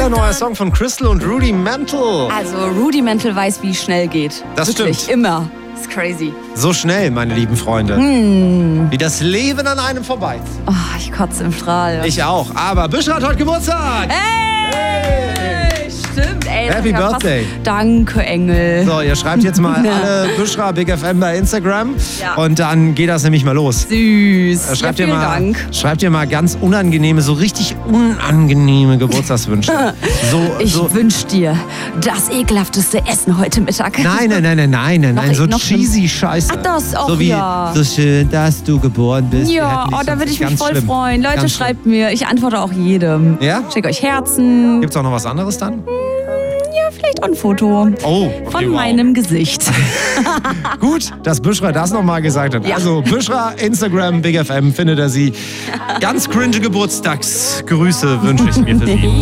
Geiler neuer Song von Crystal und Rudimental. Also Rudimental weiß, wie schnell geht. Das Wirklich, stimmt. Immer. Das ist crazy. So schnell, meine lieben Freunde. Wie das Leben an einem vorbei. Oh, ich kotze im Strahl. Ich auch. Aber Büschra hat heute Geburtstag. Hey! Stimmt, ey. das Happy ist ja Birthday. Fast... Danke, Engel. So, ihr schreibt jetzt mal alle Büschra Big FM bei Instagram. Ja. Und dann geht das nämlich mal los. Süß. Schreibt, ja, ihr vielen mal, Dank. schreibt ihr mal ganz unangenehme, so richtig unangenehme Geburtstagswünsche. Ich so, wünsch dir das ekelhafteste Essen heute Mittag. Nein, so noch cheesy Scheiße. Ach, das auch, so wie, ja. so schön, dass du geboren bist. Wir Ja, hätten dich da sonst würde ich mich ganz voll schlimm. freuen. Leute, Ganz schlimm. schreibt mir. Ich antworte auch jedem. Ja? Schickt euch Herzen. Gibt's auch noch was anderes dann? Ja, vielleicht auch ein Foto. Oh, okay, Von wow. meinem Gesicht. Gut, dass Büschra das nochmal gesagt hat. Ja. Also Büschra, Instagram, Big FM, findet er sie. Ganz cringe Geburtstagsgrüße wünsche ich mir für sie.